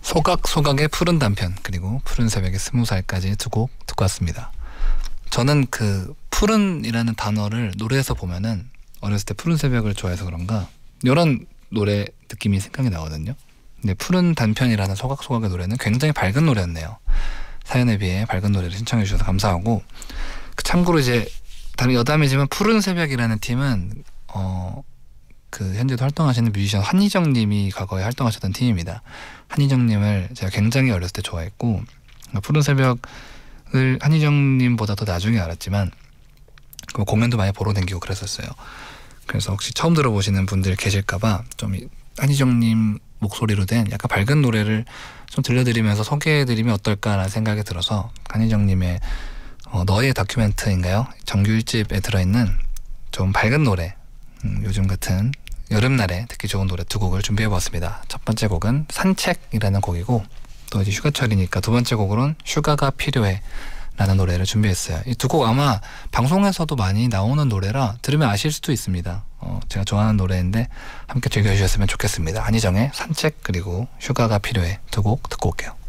소각소각의 푸른 단편 그리고 푸른 새벽의 20살까지 두 곡 듣고 왔습니다. 저는 그 푸른이라는 단어를 노래에서 보면은 어렸을 때 푸른 새벽을 좋아해서 그런가 이런 노래 느낌이 생각이 나거든요. 근데 푸른 단편이라는 소각소각의 노래는 굉장히 밝은 노래였네요. 사연에 비해 밝은 노래를 신청해 주셔서 감사하고, 참고로 이제 다른 여담이지만 푸른 새벽이라는 팀은 그 현재도 활동하시는 뮤지션 한희정 님이 과거에 활동하셨던 팀입니다. 한희정 님을 제가 굉장히 어렸을 때 좋아했고, 푸른 새벽을 한희정 님보다 더 나중에 알았지만 그 공연도 많이 보러 다니고 그랬었어요. 그래서 혹시 처음 들어보시는 분들 계실까봐 좀 한희정 님 목소리로 된 약간 밝은 노래를 좀 들려드리면서 소개해드리면 어떨까라는 생각이 들어서 한희정 님의 너의 다큐멘트인가요? 정규 1집에 들어있는 좀 밝은 노래, 요즘 같은 여름날에 듣기 좋은 노래 두 곡을 준비해보았습니다. 첫 번째 곡은 산책이라는 곡이고, 또 이제 휴가철이니까 두 번째 곡으로는 휴가가 필요해 라는 노래를 준비했어요. 이 두 곡 아마 방송에서도 많이 나오는 노래라 들으면 아실 수도 있습니다. 제가 좋아하는 노래인데 함께 즐겨주셨으면 좋겠습니다. 한희정의 산책 그리고 휴가가 필요해 두 곡 듣고 올게요.